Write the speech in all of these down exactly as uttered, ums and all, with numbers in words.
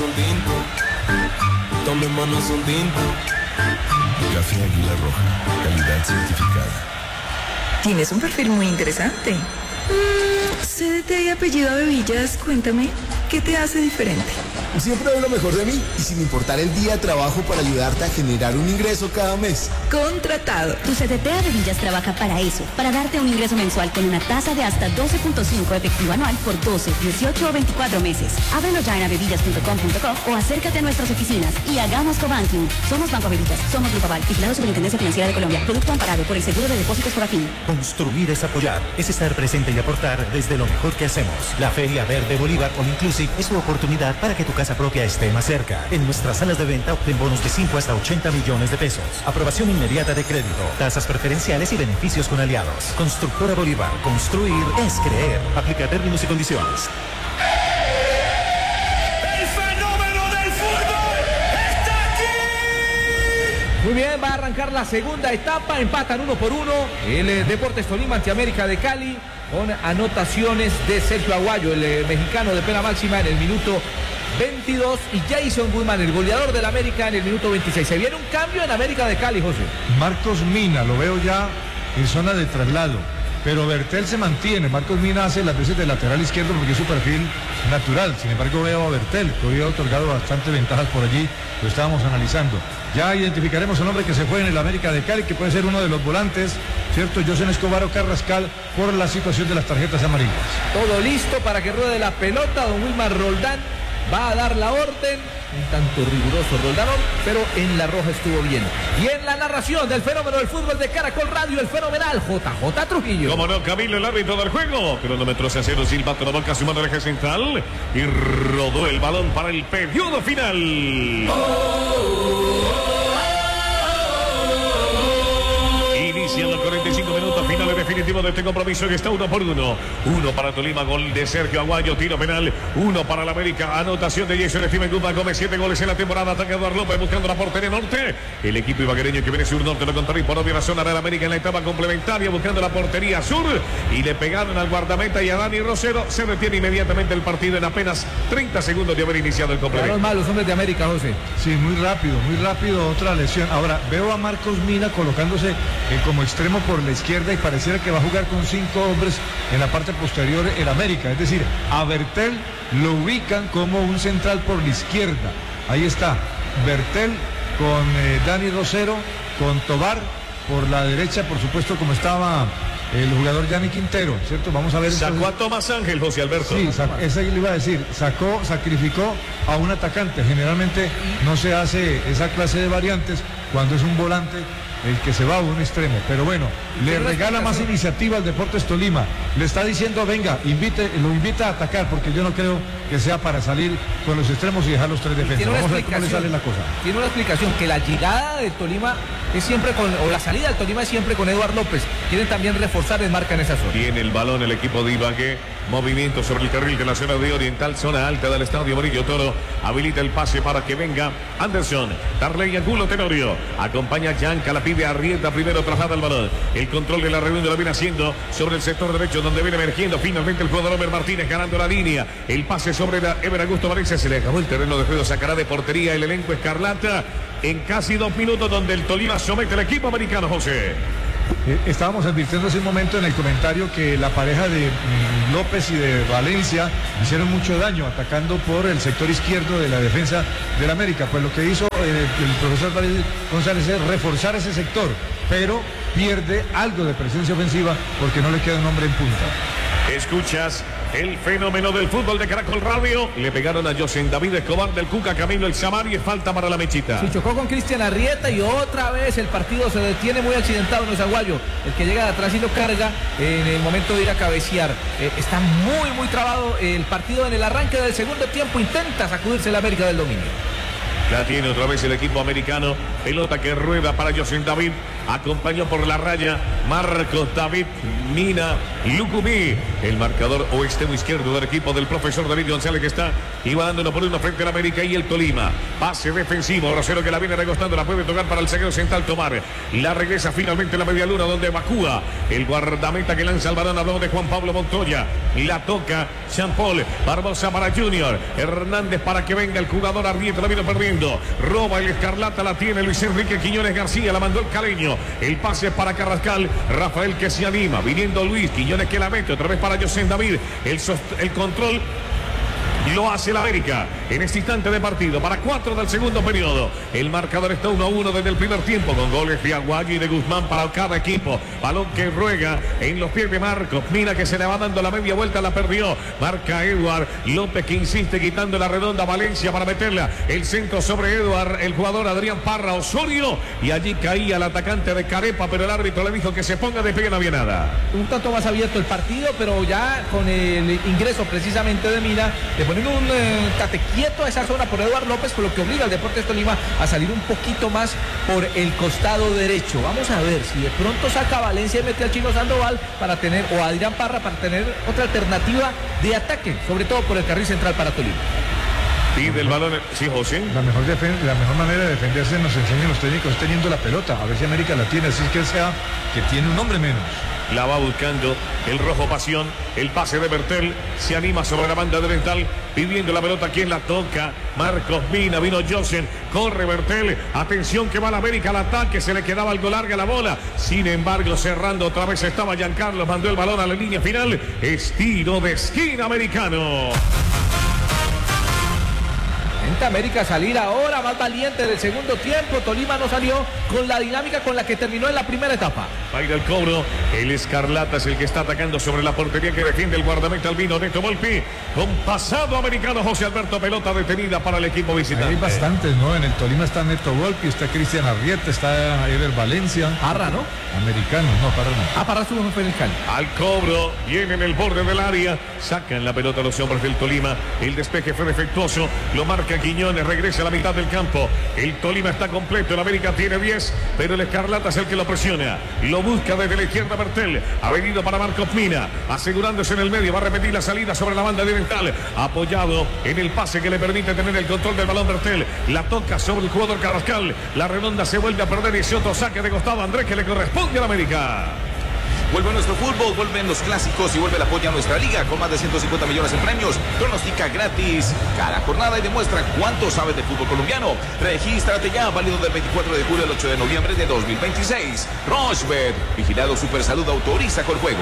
son tinto. Todas mis manos son tinto. Café Águila Roja, calidad certificada. Tienes un perfil muy interesante. Mm, C D T y apellido Bebillas, cuéntame, ¿qué te hace diferente? Siempre doy lo mejor de mí y sin importar el día trabajo para ayudarte a generar un ingreso cada mes. Contratado. Tu C D T Bebillas trabaja para eso, para darte un ingreso mensual con una tasa de hasta doce punto cinco efectivo anual por doce, dieciocho o veinticuatro meses. Ábrelo ya en abebillas punto com punto co o acércate a nuestras oficinas y hagamos cobanking. Somos Banco Bebillas, somos Grupo Aval, vigilado Superintendencia Financiera de Colombia. Producto amparado por el Seguro de Depósitos por Afin. Construir es apoyar, es estar presente y aportar desde lo mejor que hacemos. La Feria Verde Bolívar All Inclusive es tu oportunidad para que tu casa propia esté más cerca. En nuestras salas de venta obtén bonos de cinco hasta ochenta millones de pesos. Aprobación inmediata de crédito, tasas preferenciales y beneficios con aliados. Constructora Bolívar, construir es creer. Aplica términos y condiciones. ¡El fenómeno del fútbol está aquí! Muy bien, va a arrancar la segunda etapa, empatan uno por uno. El eh, Deportes Tolima ante América de Cali, con anotaciones de Sergio Aguayo, el eh, mexicano de pena máxima en el minuto veintidós, y Jason Goodman, el goleador del América, en el minuto veintiséis. Se viene un cambio en América de Cali, José. Marcos Mina, lo veo ya en zona de traslado, pero Bertel se mantiene. Marcos Mina hace las veces de lateral izquierdo porque es su perfil natural. Sin embargo, veo a Bertel, que había otorgado bastantes ventajas por allí, lo estábamos analizando. Ya identificaremos un hombre que se fue en el América de Cali, que puede ser uno de los volantes, ¿cierto? José Escobar o Carrascal, por la situación de las tarjetas amarillas. Todo listo para que ruede la pelota. Don Wilmar Roldán va a dar la orden, un tanto riguroso Roldán, pero en la roja estuvo bien. Y en la narración del fenómeno del fútbol de Caracol Radio, el fenomenal J J Trujillo. Como no, Camilo, el árbitro del juego. Cronómetro se hace Silva, con la boca su mano en el eje central y rodó el balón para el periodo final. Oh, oh, oh. Inician los cuarenta y cinco minutos finales definitivos de este compromiso, que está uno por uno. Uno para Tolima, gol de Sergio Aguayo, tiro penal. Uno para la América, anotación de Jason Steven Goodman Gómez, siete goles en la temporada. Ataca Eduardo López buscando la portería norte. El equipo ibaguereño que viene sur norte, lo contrario por obvia razón, hará la América en la etapa complementaria buscando la portería sur. Y le pegaron al guardameta y a Dani Rosero. Se detiene inmediatamente el partido en apenas treinta segundos de haber iniciado el complemento. Los malos hombres de América, José. Sí, muy rápido, muy rápido, otra lesión. Ahora, veo a Marcos Mina colocándose eh, como extremo por la izquierda y pareciera que va a jugar con cinco hombres en la parte posterior en América. Es decir, a Bertel lo ubican como un central por la izquierda. Ahí está, Bertel con eh, Dani Rosero, con Tobar por la derecha, por supuesto, como estaba el jugador Yanni Quintero, ¿cierto? Vamos a ver. Sacó entonces... a Tomás Ángel, José Alberto. Sí, esa le iba a decir, sacó, sacrificó a un atacante. Generalmente no se hace esa clase de variantes cuando es un volante el que se va a un extremo, pero bueno, le regala más iniciativa al Deportes Tolima, le está diciendo, venga, invite, lo invita a atacar, porque yo no creo que sea para salir con los extremos y dejar los tres defensas. Vamos a ver cómo le sale la cosa. Tiene una explicación, que la llegada de Tolima es siempre con, o la salida del Tolima es siempre con Eduardo López. Quieren también reforzar el marca en esa zona. Tiene el balón el equipo de Ibagué, movimiento sobre el carril de la zona de Oriental, zona alta del estadio Murillo Toro, habilita el pase para que venga Anderson, Darley Angulo Tenorio, acompaña a Yanca, la pide Arrieta, primero traslada el balón, el control de la reunión lo viene haciendo sobre el sector derecho, donde viene emergiendo finalmente el jugador Omer Martínez, ganando la línea, el pase sobre la Ever Augusto Valencia, se le acabó el terreno de juego, sacará de portería el elenco escarlata en casi dos minutos, donde el Tolima somete al equipo americano, José. Eh, estábamos advirtiendo hace un momento en el comentario que la pareja de mm, López y de Valencia hicieron mucho daño atacando por el sector izquierdo de la defensa del América. Pues lo que hizo eh, el profesor David González es reforzar ese sector, pero pierde algo de presencia ofensiva porque no le queda un hombre en punta. Escuchas el fenómeno del fútbol de Caracol Radio. Le pegaron a José David Escobar del Cuca, Camilo El Samari, y falta para la mechita. Se chocó con Cristian Arrieta y otra vez el partido se detiene muy accidentado. No es Aguayo el que llega de atrás y lo carga en el momento de ir a cabecear. Eh, está muy muy trabado el partido en el arranque del segundo tiempo. Intenta sacudirse el América del dominio. La tiene otra vez el equipo americano. Pelota que rueda para José David. Acompañó por la raya Marcos David Mina Lucumí. el marcador o extremo izquierdo del equipo del profesor David González, que está iba dando uno por uno frente al América y el Tolima. Pase defensivo, Rosero que la viene recostando, la puede tocar para el zaguero central tomar. La regresa finalmente la media luna donde evacúa el guardameta que lanza el balón. Hablamos de Juan Pablo Montoya. La toca Jean Paul. Barbosa para Junior. Hernández para que venga el jugador Arrieta, la viene perdiendo. Roba el Escarlata, la tiene Luis Enrique Quiñones García, la mandó el caleño. El pase para Carrascal. Rafael que se anima. Viniendo Luis Quiñones que la mete. Otra vez para José David. El, el control lo hace el América en este instante de partido para cuatro del segundo periodo. El marcador está uno a uno desde el primer tiempo con goles de Aguayo y de Guzmán para cada equipo. Balón que ruega en los pies de Marcos. Mira que se le va dando la media vuelta, la perdió. Marca Eduard López que insiste quitando la redonda Valencia para meterla. El centro sobre Eduard, el jugador Adrián Parra Osorio. Y allí caía el atacante de Carepa, pero el árbitro le dijo que se ponga de pie, no había nada. Un tanto más abierto el partido, pero ya con el ingreso precisamente de Mina, le ponen un eh, tate quieto a esa zona por Eduard López, con lo que obliga al Deportes Tolima a salir un poquito más por el costado derecho. Vamos a ver si de pronto saca a Valencia y mete al Chino Sandoval para tener, o a Adrián Parra para tener otra alternativa de ataque, sobre todo por el carril central para Tolima. Pide el balón, sí, José. La mejor, la mejor manera de defenderse nos enseñan los técnicos es teniendo la pelota. A ver si América la tiene, así es que sea que tiene un hombre menos. La va buscando el rojo Pasión. El pase de Bertel. Se anima sobre la banda delantal. Pidiendo la pelota. ¿Quién la toca? Marcos Mina. Vino Josen. Corre Bertel. Atención que va la América al ataque. Se le quedaba algo larga la bola. Sin embargo, cerrando otra vez estaba Giancarlo. Mandó el balón a la línea final. Estilo de esquina americano. Intenta América salir ahora más valiente del segundo tiempo. Tolima no salió con la dinámica con la que terminó en la primera etapa. Va a ir el cobro. El Escarlata es el que está atacando sobre la portería que defiende el guardameta albino Neto Volpi. Con pasado americano José Alberto. Pelota detenida para el equipo visitante. Hay bastantes, ¿no? En el Tolima está Neto Volpi, está Cristian Arrieta, está Ever Valencia. Parra, ¿no? Americano, no, Parra no. Ah, Parra estuvo en el Cali. Al cobro, viene en el borde del área. Sacan la pelota los hombres del Tolima. El despeje fue defectuoso. Lo marca Quiñones, regresa a la mitad del campo. El Tolima está completo, el América tiene diez, pero el Escarlata es el que lo presiona. Lo busca desde la izquierda Bertel. Ha venido para Marcos Mina, asegurándose en el medio. Va a repetir la salida sobre la banda oriental. Apoyado en el pase que le permite tener el control del balón Bertel. La toca sobre el jugador Carrascal. La redonda se vuelve a perder y ese otro saque de costado Andrés que le corresponde al América. Vuelve nuestro fútbol, vuelven los clásicos y vuelve el apoyo a nuestra liga con más de ciento cincuenta millones en premios. Pronostica gratis cada jornada y demuestra cuánto sabes de fútbol colombiano. Regístrate ya, válido del veinticuatro de julio al ocho de noviembre de dos mil veintiséis. Rochebet, vigilado Supersalud, autoriza con juegos.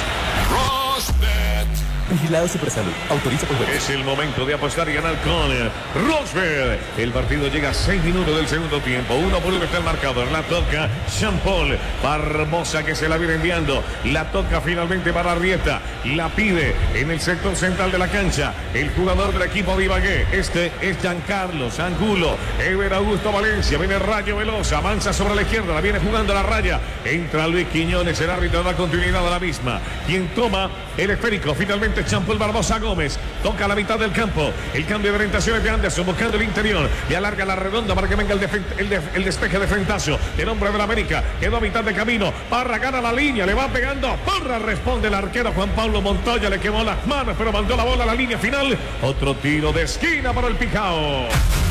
Rochebet. Vigilado Supersalud, autoriza con juegos. Es el momento de apostar y ganar con Rochebet. El partido llega a seis minutos del segundo tiempo. Uno por uno está el marcador. La toca Jean Paul. Barbosa que se la viene enviando. La toca finalmente para Arrieta. La pide en el sector central de la cancha. El jugador del equipo de Ibagué. Este es Giancarlo Angulo. Ever Augusto Valencia. Viene Rayo Veloz. Avanza sobre la izquierda. La viene jugando a la raya. Entra Luis Quiñones. El árbitro da continuidad a la misma. Quien toma el esférico. Finalmente Jean Paul Barbosa Gómez. Toca la mitad del campo. El cambio de orientaciones de Anderson. Buscando el interior. Le alarga la redonda para que venga el, el, de el despeje de frentazo. El hombre de la América. Quedó a mitad de camino. Parra gana la línea. Le va pegando. Parra responde el arquero Juan Pablo Montoya. Le quemó las manos, pero mandó la bola a la línea final. Otro tiro de esquina para el Picao.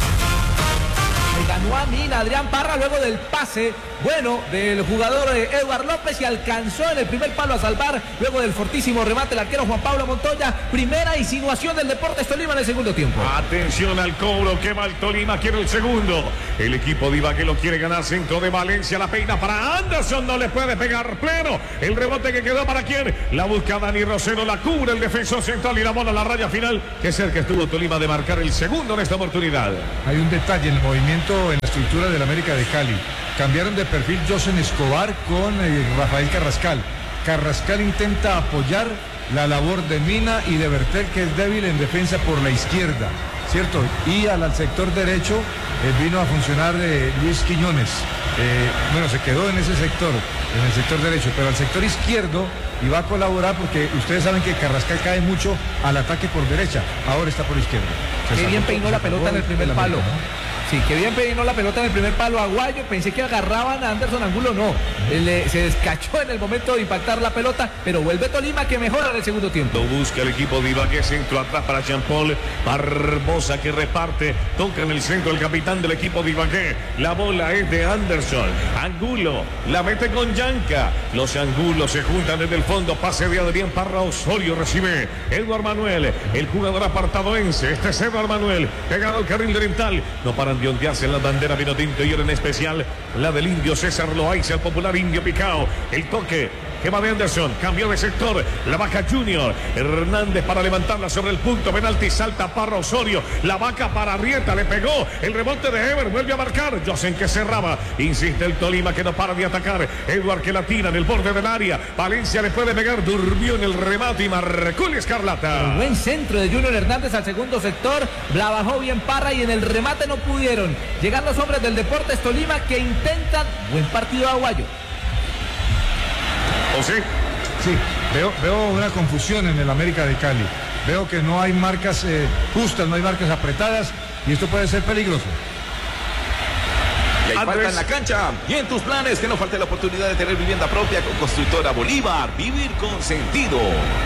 Ganó a Mina Adrián Parra luego del pase bueno del jugador Eduard López y alcanzó en el primer palo a salvar luego del fortísimo remate el arquero Juan Pablo Montoya. Primera insinuación del Deportes Tolima en el segundo tiempo. Atención al cobro que va el Tolima, quiere el segundo. El equipo de Ibagué lo quiere ganar. Centro de Valencia, la peina para Anderson, no le puede pegar pleno. El rebote que quedó para quién. La busca Dani Rosero, la cubre el defensor central y la bola a la raya final. Que cerca estuvo Tolima de marcar el segundo en esta oportunidad. Hay un detalle en el movimiento en la estructura del América de Cali. Cambiaron de perfil Josen Escobar con eh, Rafael Carrascal. Carrascal intenta apoyar la labor de Mina y de Bertel, que es débil en defensa por la izquierda, ¿cierto? Y al, al sector derecho eh, vino a funcionar eh, Luis Quiñones. Eh, bueno, se quedó en ese sector, en el sector derecho, pero al sector izquierdo iba a colaborar porque ustedes saben que Carrascal cae mucho al ataque por derecha. Ahora está por izquierda. Qué bien peinó la pelota en el primer palo. ¿No? Sí, que bien peinó la pelota en el primer palo Aguayo. Pensé que agarraban a Anderson Angulo, no. Él, se descachó en el momento de impactar la pelota, pero vuelve Tolima que mejora en el segundo tiempo. Lo busca el equipo de Ibagué, centro atrás para Jean-Paul Barbosa que reparte. Toca en el centro el capitán del equipo de Ibagué. La bola es de Anderson. Angulo la mete con Yanca. Los Angulos se juntan desde el fondo. Pase de Adrián Parra. Osorio recibe Eduard Manuel, el jugador apartadoense. Este es Eduard Manuel, pegado al carril oriental. No paran de ondearse en la bandera vino tinto y ahora en especial la del indio César Loaiza, el popular indio Picao. El toque que va de Anderson, cambió de sector, la baja Junior Hernández para levantarla sobre el punto penalti, salta Parra Osorio, la vaca para Arrieta, le pegó, el rebote de Ever, vuelve a marcar, Josen que cerraba, insiste el Tolima que no para de atacar, Eduard que la tira en el borde del área, Valencia le puede pegar, durmió en el remate y marcó el Escarlata. El buen centro de Junior Hernández al segundo sector, la bajó bien Parra y en el remate no pudieron llegar los hombres del Deportes Tolima que intentan, buen partido Aguayo. ¿O sí? Sí, veo, veo una confusión en el América de Cali. Veo que no hay marcas eh, justas, no hay marcas apretadas y esto puede ser peligroso. Y hay falta en la cancha. Y en tus planes que no falte la oportunidad de tener vivienda propia con Constructora Bolívar. Vivir con sentido.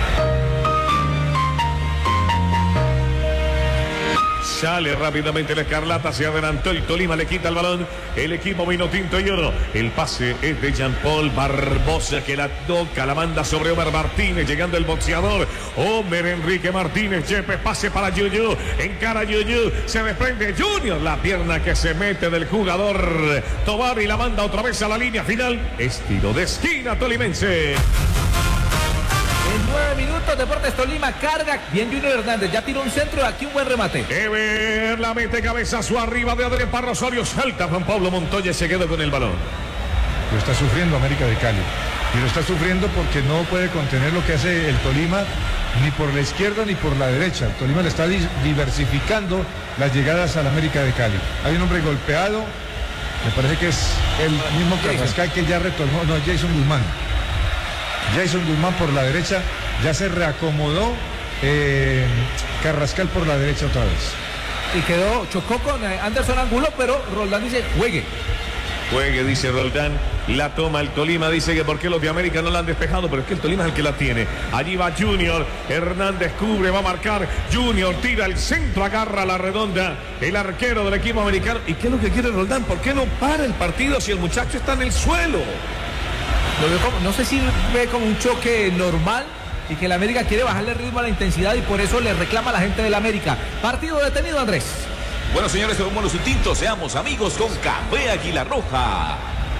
Sale rápidamente la Escarlata, se adelantó el Tolima, le quita el balón el equipo vino tinto y oro. El pase es de Jean-Paul Barbosa que la toca, la manda sobre Omer Martínez, llegando el boxeador Omer Enrique Martínez. Yepes, pase para Yuyu, encara Yuyu, se desprende Junior, la pierna que se mete del jugador Tobar y la manda otra vez a la línea final. Estilo de esquina tolimense. En nueve minutos, Deportes Tolima carga. Bien Junior Hernández, ya tiró un centro, aquí un buen remate. Ever la mete cabezazo arriba de Adrián Parra Osorio. Salta Juan Pablo Montoya, se quedó con el balón. Lo está sufriendo América de Cali. Y lo está sufriendo porque no puede contener lo que hace el Tolima ni por la izquierda ni por la derecha. El Tolima le está diversificando las llegadas al América de Cali. Hay un hombre golpeado, me parece que es el mismo Carrascal que ya retornó, no, Jason Guzmán. Jason Guzmán por la derecha, ya se reacomodó eh, Carrascal por la derecha otra vez. Y quedó, chocó con Anderson Angulo, pero Roldán dice, juegue. Juegue, dice Roldán, la toma el Tolima, dice que por qué los de América no la han despejado, pero es que el Tolima es el que la tiene. Allí va Junior, Hernández cubre, va a marcar, Junior tira el centro, agarra la redonda, el arquero del equipo americano. ¿Y qué es lo que quiere Roldán? ¿Por qué no para el partido si el muchacho está en el suelo? Lo veo como, no sé si ve como un choque normal y que el América quiere bajarle el ritmo a la intensidad y por eso le reclama a la gente del América. Partido detenido, Andrés. Bueno, señores, tomémonos un tinto, seamos amigos con Café Águila Roja.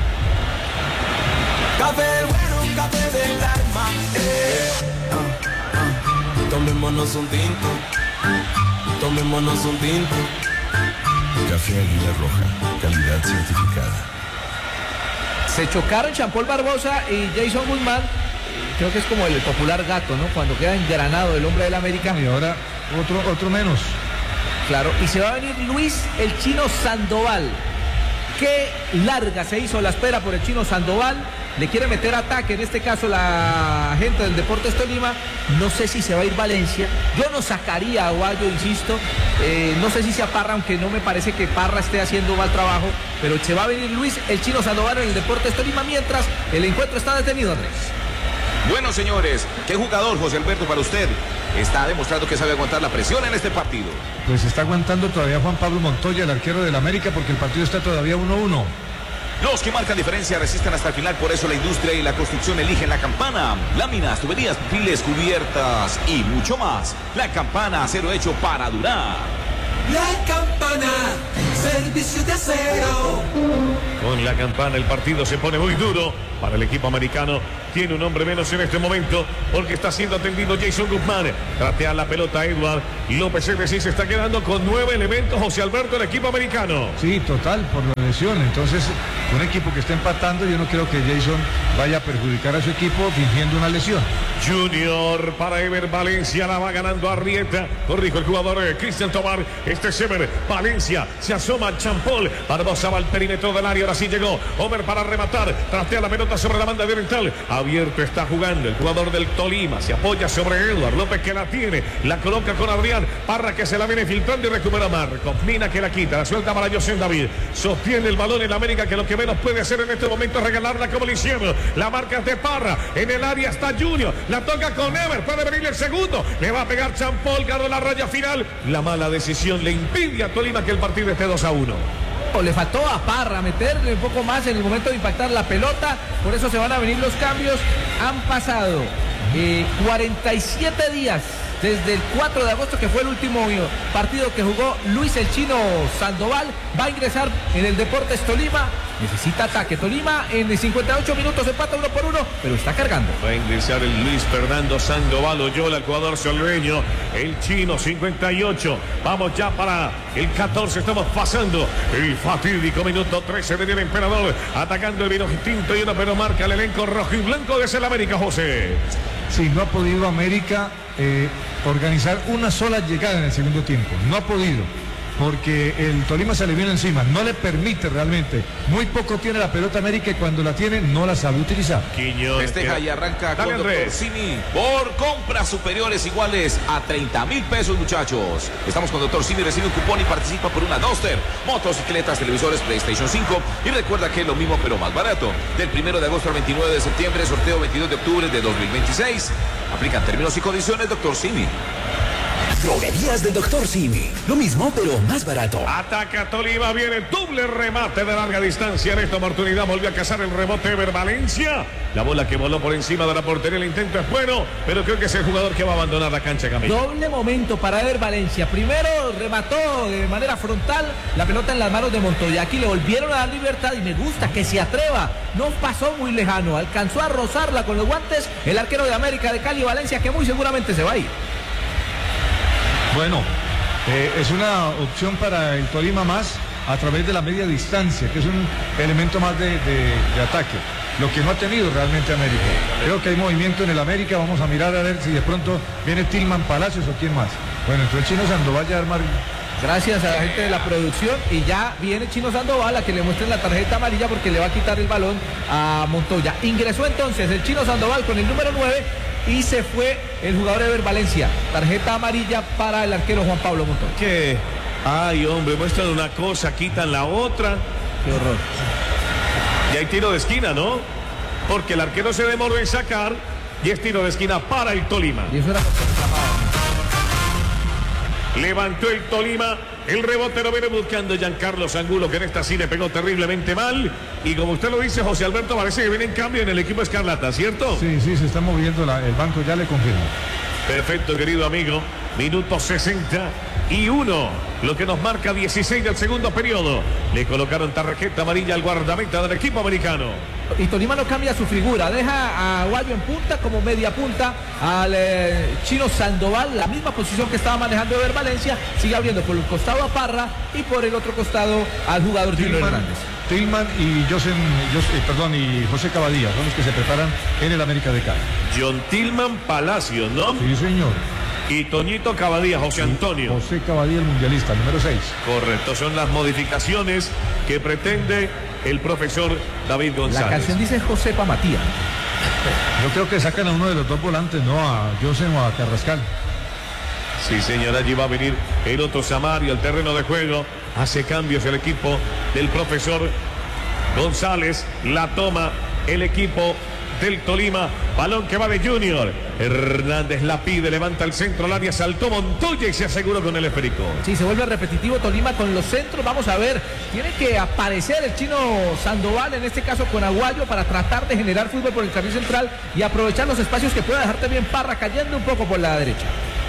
Café bueno, café del alma. Eh. Uh, uh. Tomémonos un tinto. Tomémonos un tinto. Café Águila Roja, calidad certificada. Se chocaron Jean-Paul Barbosa y Jason Guzmán. Creo que es como el popular gato, ¿no? Cuando queda engranado el hombre del América. Y ahora otro, otro menos. Claro, y se va a venir Luis el Chino Sandoval. Qué larga se hizo la espera por el Chino Sandoval. Le quiere meter ataque, en este caso la gente del Deportes Tolima. No sé si se va a ir Valencia. Yo no sacaría a Aguayo, insisto. Eh, no sé si se Parra, aunque no me parece que Parra esté haciendo mal trabajo. Pero se va a venir Luis el Chino Sandoval en el Deportes Tolima mientras el encuentro está detenido, Andrés. Bueno, señores, ¿qué jugador, José Alberto, para usted está demostrando que sabe aguantar la presión en este partido? Pues está aguantando todavía Juan Pablo Montoya, el arquero del América, porque el partido está todavía uno uno. Los que marcan diferencia resisten hasta el final, por eso la industria y la construcción eligen La Campana. Láminas, tuberías, piles, cubiertas y mucho más. La Campana, acero hecho para durar. La Campana, servicio de acero. Con La Campana el partido se pone muy duro para el equipo americano. Tiene un hombre menos en este momento porque está siendo atendido Jason Guzmán. Tratea la pelota Eduard López, es decir, se está quedando con nueve elementos José Alberto, el equipo americano. Sí, total, por la lesión. Entonces, un equipo que está empatando, yo no creo que Jason vaya a perjudicar a su equipo fingiendo una lesión. Junior para Ever Valencia, la va ganando Arrieta. Corrijo el jugador eh, Cristian Tobar. Este es Ever Valencia, se asoma Jean-Paul Barbosa va al perímetro del área, ahora sí llegó Omer para rematar. Tratea la pelota sobre la banda oriental. Abierto está jugando el jugador del Tolima. Se apoya sobre Eduard López, que la tiene. La coloca con Adrián. Parra, que se la viene filtrando y recupera a Marcos. Mina, que la quita. La suelta para José David. Sostiene el balón en América, que lo que menos puede hacer en este momento es regalarla como lo hicieron. La marca es de Parra. En el área está Junior. La toca con Ever. Puede venir el segundo. Le va a pegar Champol. Ganó la raya final. La mala decisión le impide a Tolima que el partido esté dos a uno. Le faltó a Parra meterle un poco más en el momento de impactar la pelota. Por eso se van a venir los cambios. Han pasado eh, cuarenta y siete días desde el cuatro de agosto, que fue el último partido que jugó Luis el Chino Sandoval. Va a ingresar en el Deportes Tolima. Necesita ataque. Tolima en cincuenta y ocho minutos empata uno por uno, pero está cargando. Va a ingresar el Luis Fernando Sandoval Oyola, el jugador salveño. El Chino, cincuenta y ocho. Vamos ya para el catorce. Estamos pasando el fatídico minuto trece de el Emperador. Atacando el vino tinto y una, pero marca el elenco rojo y blanco de el América, José. Sí, no ha podido América eh, organizar una sola llegada en el segundo tiempo. No ha podido, porque el Tolima se le viene encima. No le permite realmente. Muy poco tiene la pelota América y cuando la tiene no la sabe utilizar. Quiñones. Festeja y arranca Dale, con Doctor Simi por compras superiores iguales a treinta mil pesos, muchachos. Estamos con Doctor Simi, recibe un cupón y participa por una Duster, motocicletas, televisores, PlayStation cinco. Y recuerda que es lo mismo pero más barato. Del primero de agosto al veintinueve de septiembre, sorteo veintidós de octubre de dos mil veintiséis. Aplican términos y condiciones, Doctor Simi. Droguerías del Doctor Simi. Lo mismo, pero más barato. Ataca Tolima, viene doble remate de larga distancia. En esta oportunidad volvió a cazar el rebote Ever Valencia. La bola que voló por encima de la portería, el intento es bueno, pero creo que es el jugador que va a abandonar la cancha, Camilo. Doble momento para Ever Valencia. Primero remató de manera frontal la pelota en las manos de Montoya. Aquí le volvieron a dar libertad y me gusta que se atreva. No pasó muy lejano, alcanzó a rozarla con los guantes el arquero de América de Cali, Valencia, que muy seguramente se va a ir. Bueno, eh, es una opción para el Tolima más a través de la media distancia, que es un elemento más de, de, de ataque. Lo que no ha tenido realmente América. Creo que hay movimiento en el América. Vamos a mirar a ver si de pronto viene Tillman Palacios o quién más. Bueno, entró el Chino Sandoval ya a armar. Gracias a la gente de la producción. Y ya viene Chino Sandoval a que le muestren la tarjeta amarilla porque le va a quitar el balón a Montoya. Ingresó entonces el Chino Sandoval con el número nueve. Y se fue el jugador Ever Valencia. Tarjeta amarilla para el arquero Juan Pablo Montoya. ¿Qué? Ay, hombre, muestran una cosa, quitan la otra. Qué horror. Y hay tiro de esquina, ¿no? Porque el arquero se demoró en sacar y es tiro de esquina para el Tolima. Y eso era Levantó el Tolima. El rebote lo viene buscando Giancarlo Angulo, que en esta sí le pegó terriblemente mal. Y como usted lo dice, José Alberto, parece que viene en cambio en el equipo Escarlata, ¿cierto? Sí, sí, se está moviendo la, el banco, ya le confirmo. Perfecto, querido amigo. Minuto sesenta y uno. Lo que nos marca dieciséis del segundo periodo. Le colocaron tarjeta amarilla al guardameta del equipo americano. Y Tolima no cambia su figura, deja a Guayo en punta como media punta, al eh, Chino Sandoval, la misma posición que estaba manejando Ever Valencia, sigue abriendo por el costado a Parra y por el otro costado al jugador Junior Hernández. Tillman y José, José, perdón, y José Cavadía son los que se preparan en el América de Cali. John Tillman Palacio, ¿no? Sí, señor. Y Toñito Cavadía, José Antonio. José Cavadía, el mundialista, número seis. Correcto, son las modificaciones que pretende el profesor David González. La canción dice Josepa Matías. Yo creo que sacan a uno de los dos volantes, ¿no? A José o a Carrascal. Sí, señor, allí va a venir el otro Samario al terreno de juego. Hace cambios el equipo del profesor González. La toma el equipo del Tolima. Balón que va de Junior. Hernández la pide, levanta el centro al área, saltó Montoya y se aseguró con el esférico. Sí, se vuelve repetitivo Tolima con los centros. Vamos a ver, tiene que aparecer el Chino Sandoval, en este caso con Aguayo, para tratar de generar fútbol por el carril central y aprovechar los espacios que pueda dejar también Parra cayendo un poco por la derecha.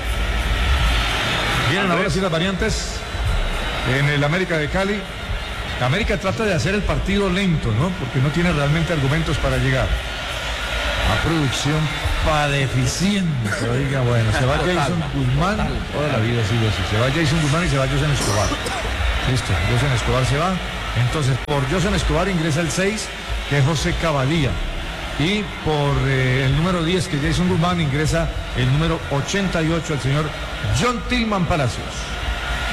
Vienen ahora sí las variantes en el América de Cali. América trata de hacer el partido lento, ¿no? Porque no tiene realmente argumentos para llegar. A producción para deficiente. Oiga, bueno, se va Jason Guzmán. Toda la vida ha sido así. Se va Jason Guzmán y se va José Escobar. Listo, José Escobar se va. Entonces, por José Escobar ingresa el seis, que es José Cavadía. Y por eh, el número diez, que es Jason Guzmán, ingresa el número ochenta y ocho, el señor John Tillman Palacios.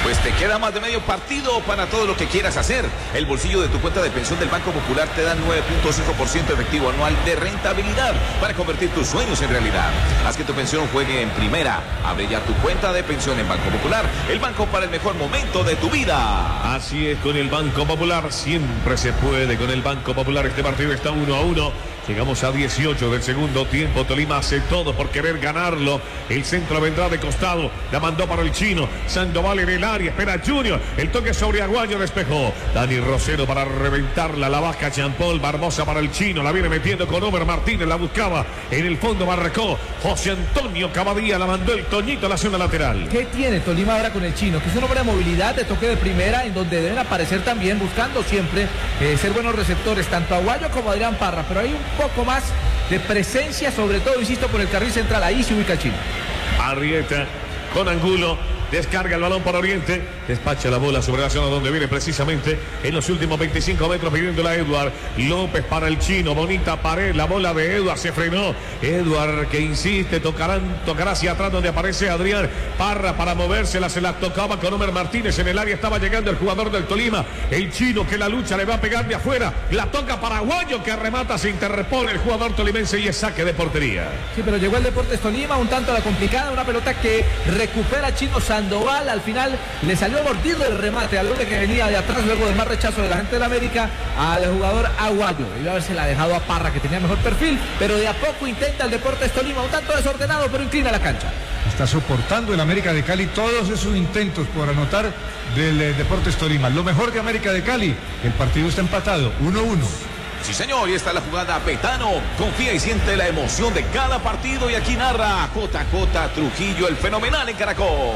Pues te queda más de medio partido para todo lo que quieras hacer. El bolsillo de tu cuenta de pensión del Banco Popular te da nueve punto cinco por ciento efectivo anual de rentabilidad para convertir tus sueños en realidad. Haz que tu pensión juegue en primera. Abre ya tu cuenta de pensión en Banco Popular, el banco para el mejor momento de tu vida. Así es, con el Banco Popular siempre se puede. Con el Banco Popular este partido está uno a uno. Llegamos a dieciocho del segundo tiempo. Tolima hace todo por querer ganarlo. El centro vendrá de costado. La mandó para el chino. Sandoval en el área. Espera Junior. El toque sobre Aguayo. Despejó. Dani Rosero para reventarla. La baja Champol. Barbosa para el chino. La viene metiendo con Omer Martínez. La buscaba. En el fondo marcó José Antonio Cavadía. La mandó el Toñito a la zona lateral. ¿Qué tiene Tolima ahora con el chino? Que es un hombre de movilidad, de toque de primera, en donde deben aparecer también, buscando siempre eh, ser buenos receptores, tanto Aguayo como Adrián Parra. Pero hay un poco más de presencia, sobre todo, insisto, por el carril central. Ahí se ubica el chino. Arrieta con Angulo. Descarga el balón para Oriente. Despacha la bola sobre la zona donde viene precisamente en los últimos veinticinco metros pidiéndola a Eduard López para el chino. Bonita pared. La bola de Eduard se frenó. Eduard que insiste. Tocarán, tocará hacia atrás donde aparece Adrián Parra para movérsela. Se la tocaba con Omer Martínez. En el área estaba llegando el jugador del Tolima. El chino que la lucha le va a pegar de afuera. La toca para Aguayo que remata. Se interpone el jugador tolimense y es saque de portería. Sí, pero llegó el Deportes Tolima. Un tanto a la complicada. Una pelota que recupera Chino Sandoval. Al final le salió mordido el remate al hombre que venía de atrás luego del más rechazo de la gente de la América al jugador Aguayo. Iba a haberse la dejado a Parra, que tenía mejor perfil, pero de a poco intenta el Deportes Tolima, un tanto desordenado, pero inclina la cancha. Está soportando el América de Cali todos esos intentos por anotar del eh, Deportes Tolima. Lo mejor de América de Cali, el partido está empatado, uno uno. Sí, señor, y está la jugada Betano. Confía y siente la emoción de cada partido. Y aquí narra J J Trujillo, el fenomenal en Caracol.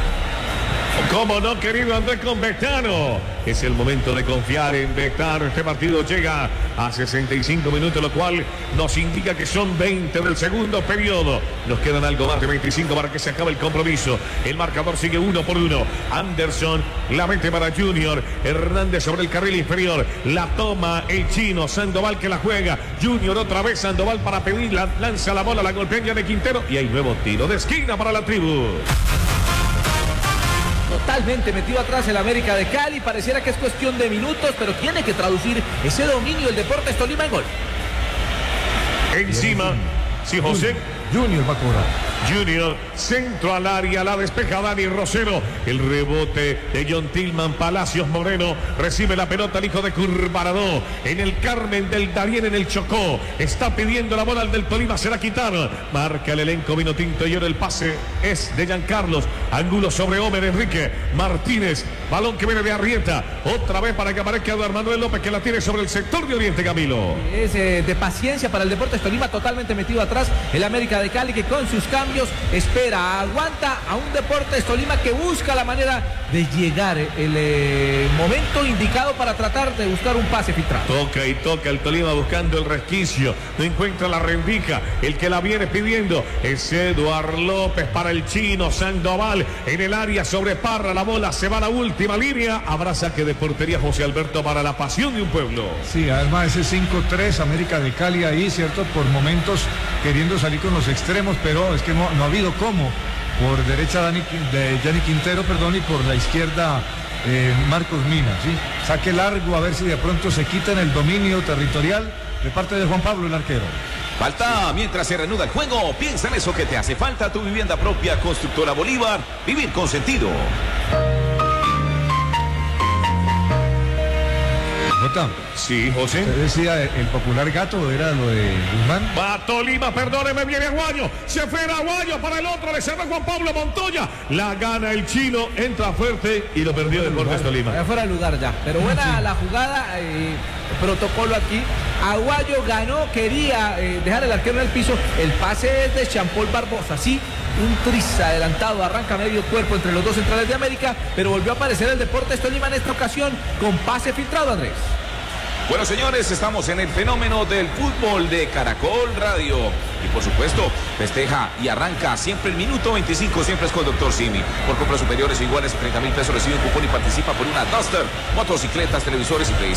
¿Cómo no, querido Andrés, con Betano? Es el momento de confiar en Betano. Este partido llega a sesenta y cinco minutos, lo cual nos indica que son veinte del segundo periodo. Nos quedan algo más de veinticinco para que se acabe el compromiso. El marcador sigue uno por uno. Anderson la mete para Junior. Hernández sobre el carril inferior. La toma el chino. Sandoval que la juega. Junior otra vez. Sandoval para pedirla. Lanza la bola, la golpea de Quintero. Y hay nuevo tiro de esquina para la tribu. Totalmente metido atrás el América de Cali. Pareciera que es cuestión de minutos, pero tiene que traducir ese dominio del Deportes Tolima en gol. Encima, sí, José. Junior va a cobrar. Junior, centro al área, la despeja Dani Rosero. El rebote de John Tillman. Palacios Moreno recibe la pelota el hijo de Curvarado. En el Carmen del Darién, en el Chocó. Está pidiendo la bola al del Tolima, se la quitaron. Marca el elenco vino tinto y ahora el pase es de Giancarlos. Angulo sobre Homer Enrique Martínez. Balón que viene de Arrieta. Otra vez para que aparezca Eduardo Manuel López, que la tiene sobre el sector de Oriente, Camilo. Es eh, de paciencia para el Deportes Tolima, totalmente metido atrás el América de Cali, que con sus cambios espera, aguanta a un Deportes Tolima que busca la manera de llegar el eh, momento indicado para tratar de buscar un pase filtrado. Toca y toca el Tolima buscando el resquicio, no encuentra la rendija. El que la viene pidiendo es Eduard López para el chino. Sandoval en el área sobre Parra, la bola se va a la última línea. Habrá saque de portería, José Alberto, para la pasión de un pueblo. Sí, además ese cinco tres América de Cali ahí, cierto, por momentos queriendo salir con los extremos, pero es que no, no ha habido cómo. Por derecha Dani, de Gianni Quintero, perdón, y por la izquierda eh, Marcos Mina, ¿sí? Saque largo a ver si de pronto se quitan el dominio territorial de parte de Juan Pablo, el arquero. Falta mientras se reanuda el juego. Piensa en eso que te hace falta. Tu vivienda propia, Constructora Bolívar. Vivir con sentido. Jota. Sí, José. Usted decía, el popular gato era lo de Guzmán. Va Tolima, perdóneme, viene Aguayo. Se fue Aguayo para el otro, le cerró Juan Pablo Montoya. La gana el chino, entra fuerte y lo perdió Deportes Tolima. Ya fuera de lugar ya. Pero buena sí. La jugada, eh, protocolo aquí. Aguayo ganó, quería eh, dejar el arquero en el piso. El pase es de Champol Barbosa, sí. Un tris adelantado, arranca medio cuerpo entre los dos centrales de América, pero volvió a aparecer el Deportes Tolima en esta ocasión con pase filtrado, Andrés. Bueno, señores, estamos en el fenómeno del fútbol de Caracol Radio. Y por supuesto, festeja y arranca siempre el minuto veinticinco, siempre es con Doctor Simi. Por compras superiores o iguales a treinta mil pesos recibe un cupón y participa por una Duster, motocicletas, televisores y PlayStation.